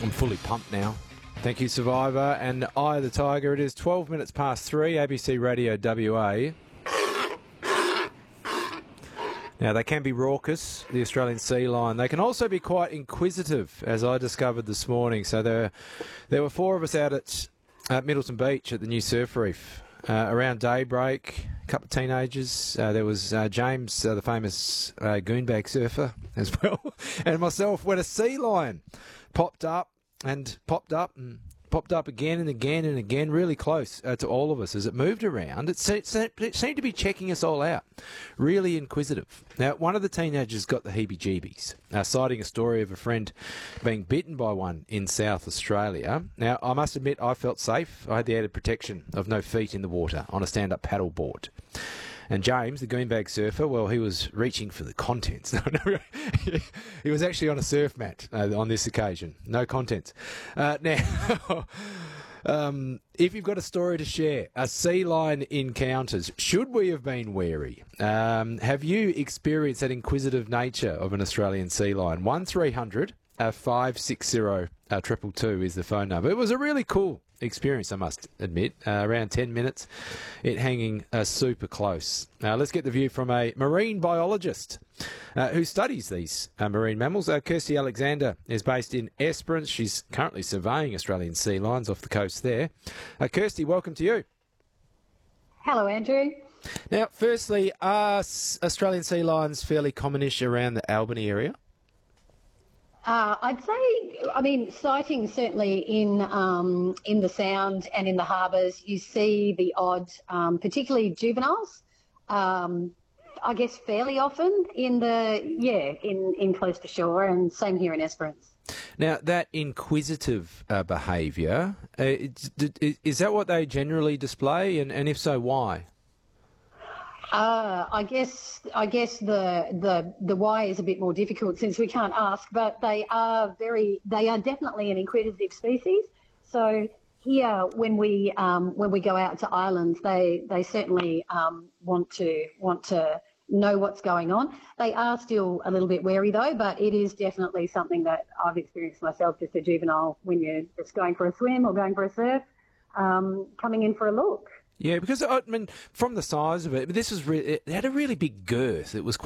I'm fully pumped now. Thank you, Survivor. And Eye of the Tiger. It is 12 minutes past 3, ABC Radio WA. Now, they can be raucous, the Australian sea lion. They can also be quite inquisitive, as I discovered this morning. So there were four of us out at Middleton Beach at the new surf reef. Around daybreak, a couple of teenagers. There was James, the famous goonbag surfer, as well, and myself, when a sea lion popped up and popped up again and again and again, really close to all of us as it moved around. It seemed to be checking us all out, really inquisitive. Now, one of the teenagers got the heebie-jeebies, citing a story of a friend being bitten by one in South Australia. Now, I must admit, I felt safe. I had the added protection of no feet in the water on a stand-up paddle board. And James, the goonbag surfer, well, he was reaching for the contents. He was actually on a surf mat on this occasion. No contents. Now, if you've got a story to share, sea lion encounters, should we have been wary? Have you experienced that inquisitive nature of an Australian sea lion? 1300 560 222 is the phone number. It was a really cool experience, I must admit. Around 10 minutes, it hanging super close. Let's get the view from a marine biologist who studies these marine mammals. Kirsty Alexander is based in Esperance. She's currently surveying Australian sea lions off the coast there. Kirsty, welcome to you. Hello, Andrew. Now, firstly, are Australian sea lions fairly commonish around the Albany area? I'd say, sightings certainly in the Sound and in the harbours, you see the odd, particularly juveniles, I guess fairly often in close to shore, and same here in Esperance. Now, that inquisitive behaviour, is that what they generally display, and if so, why? I guess the why is a bit more difficult since we can't ask, but they are definitely an inquisitive species. So here, when we go out to islands, they certainly want to know what's going on. They are still a little bit wary though, but it is definitely something that I've experienced myself, just a juvenile when you're just going for a swim or going for a surf, coming in for a look. Yeah, because, from the size of it, it had a really big girth. It was quite